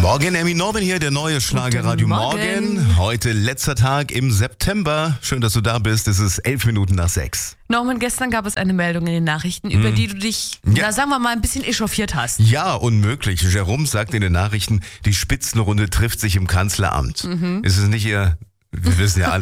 Morgen, Emmy Norman hier, der neue Schlagerradio Morgen. Heute letzter Tag im September. Schön, dass du da bist. Es ist 11 Minuten nach 6. Norman, gestern gab es eine Meldung in den Nachrichten, über die du dich, sagen wir mal, ein bisschen echauffiert hast. Ja, unmöglich. Jerome sagt in den Nachrichten, die Spitzenrunde trifft sich im Kanzleramt. Ist es nicht ihr... Wir wissen ja alle.